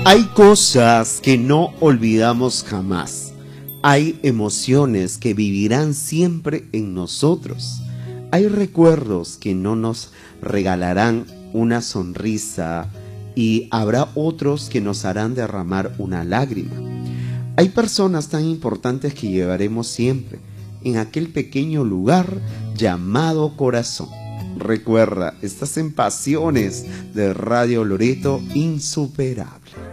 Hay cosas que no olvidamos jamás. Hay emociones que vivirán siempre en nosotros. Hay recuerdos que no nos regalarán una sonrisa y habrá otros que nos harán derramar una lágrima. Hay personas tan importantes que llevaremos siempre en aquel pequeño lugar llamado corazón. Recuerda, estás en Pasiones de Radio Loreto Insuperable.